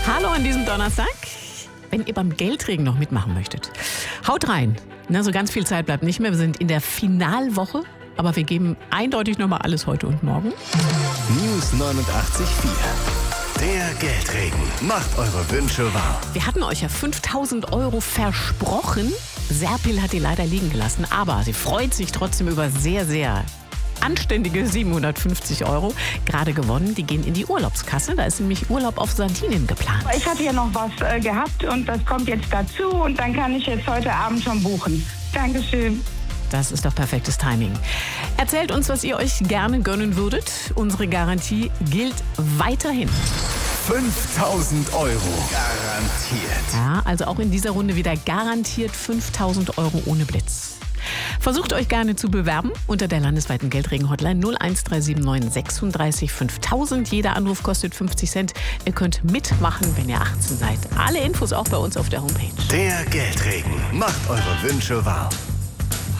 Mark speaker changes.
Speaker 1: Hallo an diesem Donnerstag. Wenn ihr beim Geldregen noch mitmachen möchtet, haut rein. Na, so ganz viel Zeit bleibt nicht mehr. Wir sind in der Finalwoche, aber wir geben eindeutig nochmal alles heute und morgen.
Speaker 2: News 89.4. Der Geldregen macht eure Wünsche wahr.
Speaker 1: Wir hatten euch ja 5.000 € versprochen. Serpil hat die leider liegen gelassen, aber sie freut sich trotzdem über sehr, sehr anständige 750 €. Gerade gewonnen, die gehen in die Urlaubskasse. Da ist nämlich Urlaub auf Sardinien geplant.
Speaker 3: Ich hatte ja noch was gehabt und das kommt jetzt dazu und dann kann ich jetzt heute Abend schon buchen. Dankeschön.
Speaker 1: Das ist doch perfektes Timing. Erzählt uns, was ihr euch gerne gönnen würdet. Unsere Garantie gilt weiterhin.
Speaker 2: 5.000 € garantiert.
Speaker 1: Ja, also auch in dieser Runde wieder garantiert 5.000 € ohne Blitz. Versucht euch gerne zu bewerben unter der landesweiten Geldregen-Hotline 01379 36 5000. Jeder Anruf kostet 50 Cent. Ihr könnt mitmachen, wenn ihr 18 seid. Alle Infos auch bei uns auf der Homepage.
Speaker 2: Der Geldregen macht eure Wünsche wahr.